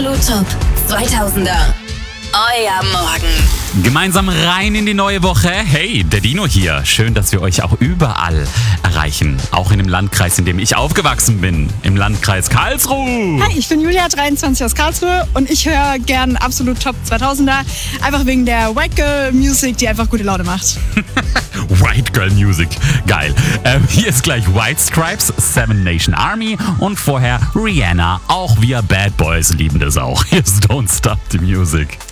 Absolut Top 2000er. Euer Morgen. Gemeinsam rein in die neue Woche. Hey, der Dino hier. Schön, dass wir euch auch überall erreichen. Auch in dem Landkreis, in dem ich aufgewachsen bin. Im Landkreis Karlsruhe. Hi, ich bin Julia, 23 aus Karlsruhe und ich höre gern Absolut Top 2000er. Einfach wegen der White Girl Music, die einfach gute Laune macht. White Girl Music. Geil. Hier ist gleich White Stripes, Seven Nation Army und vorher Rihanna. Auch wir Bad Boys lieben das auch. Hier ist Don't Stop the Music.